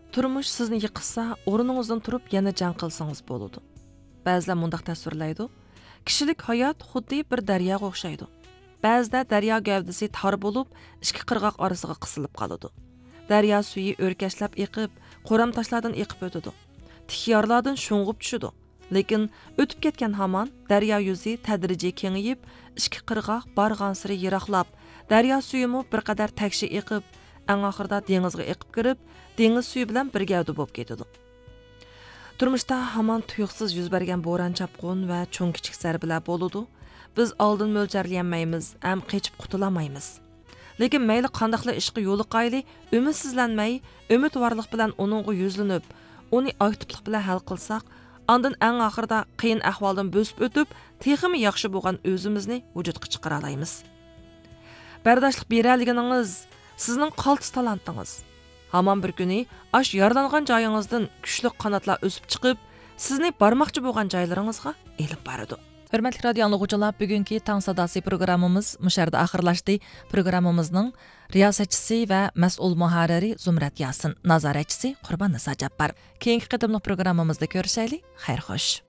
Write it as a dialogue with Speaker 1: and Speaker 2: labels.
Speaker 1: Turmush sizni yiqitsa, o'rningizdan turib yana jang qilsangiz bo'ladi. Ba'zilar mundaq tasvirlaydi. Kishilik hayot xuddi bir daryoga o'xshaydi. Ba'zida daryo gavdasi tor bo'lib, ikki qirg'oq orasiga qisilib qoladi. Daryo suvi o'rkashlab eqib, qo'ram toshlardan eqib o'tadi. Tixyorlardan sho'ng'ib tushadi. Lekin o'tib ketgan hamon daryo yuzi tadrijiy kengayib, ikki qirg'oq borgan-sari yiroqlab, daryo suyimi bir qadar takshi eqib, eng oxirida dengizga eqib kirib, dengiz suvi bilan bir gavda bo'lib ketadi. Turmushda hamon tuyuqsiz yuz bergan bo'ron chapqun va cho'ng kichik zarbalar bo'ladi. Biz oldin mo'ljallanmaymiz, ham qechib qutulamaymiz. Lekin mayli qandaqli ishqa yo'li qayli, umidsizlanmay, umidvorlik bilan uningga yuzlanib, uni aktivlik bilan hal qilsak, ondan eng oxirida qiyin ahvoldan bo'sib o'tib, texmi yaxshi bo'lgan o'zimizni vujudga chiqara olamiz. Bardoshlik beraligingiz sizning qaltis talantingiz. Hamon bir kuni ash yaralangan joyingizdan kuchli qanotlar o'sib chiqib, sizni bormoqchi bo'lgan joylaringizga elib boradi. Hörmətli radio anlıqçılar, bugünkü Tang Sadası programımız müşərdə axırlaşdı. Programımızın riyasətçisi və məsul muharriri Zumrat Yasin, nazarətçisi Qurban Nisa Cabbar. Keyinki qıdımlıq programımızda görüşəyli. Xeyr xoş.